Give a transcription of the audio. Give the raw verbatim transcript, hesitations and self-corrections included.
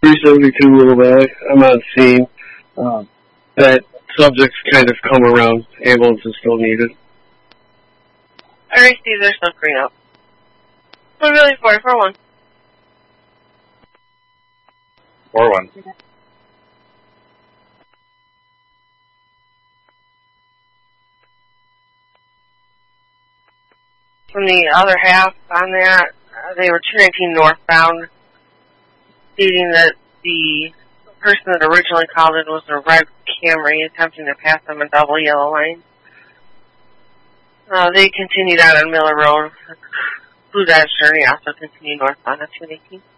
three seventy-two Little Valley. I'm on scene. Um, that subject's kind of come around. Ambulance is still needed. Alright, Steve, there's no green up. We're really four for one. Four one. From the other half on there, uh, they were two nineteen northbound, stating that the person that originally called it was a red Camry attempting to pass them a double yellow line. Uh, they continued out on Miller Road. Blue Dodge Journey also continued northbound at two eighteen.